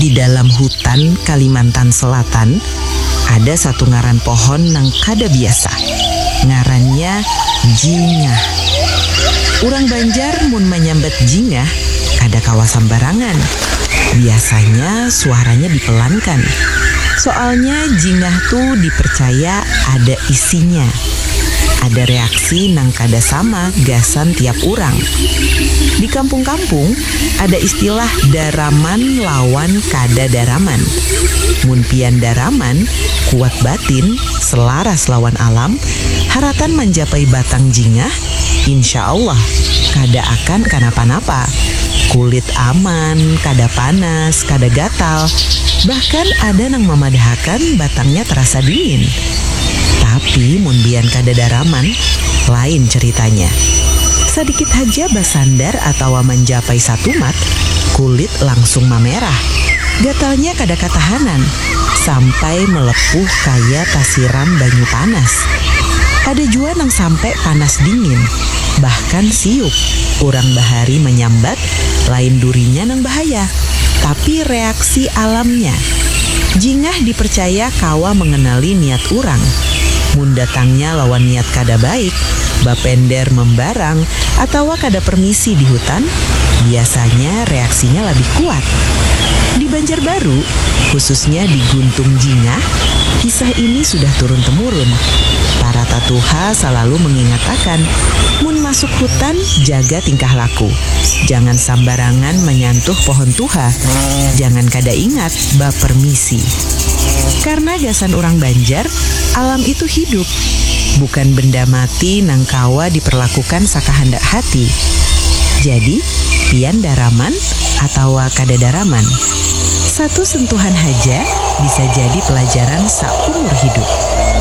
Di dalam hutan Kalimantan Selatan, ada satu ngaran pohon nang kada biasa. Ngarannya jingah. Urang Banjar mun menyambat jingah kada kawa sambarangan. Biasanya suaranya dipelankan. Soalnya jingah tuh dipercaya ada isinya. Ada reaksi nang kada sama gasan tiap urang. Di kampung-kampung ada istilah daraman lawan kada daraman. Mun pian daraman, kuat batin, selaras lawan alam, haratan mencapai batang jingah, insya Allah kada akan kenapa-napa. Kulit aman, kada panas, kada gatal. Bahkan ada nang memadahakan batangnya terasa dingin. Tapi mun bian kada daraman, lain ceritanya. Sedikit aja basandar atau mencapai satu mat, kulit langsung memerah. Gatalnya kada katahanan, sampai melepuh kaya tasiram banyu panas. Ada jua nang sampai panas dingin, bahkan siup. Urang bahari menyambat, lain durinya nang bahaya, tapi reaksi alamnya. Jingah dipercaya kawa mengenali niat urang. Mun datangnya lawan niat kada baik, bapender membarang, atau kada permisi di hutan, biasanya reaksinya lebih kuat. Di Banjarbaru, khususnya di Guntung Jingah, kisah ini sudah turun-temurun. Para tatuha selalu mengingatkan, mun masuk hutan jaga tingkah laku. Jangan sambarangan menyantuh pohon tuha. Jangan kada ingat bab permisi. Karena gasan orang Banjar, alam itu hidup. Bukan benda mati nang kawa diperlakukan sakahandak hati. Jadi, pian daraman atau kada daraman. Satu sentuhan haja bisa jadi pelajaran seumur hidup.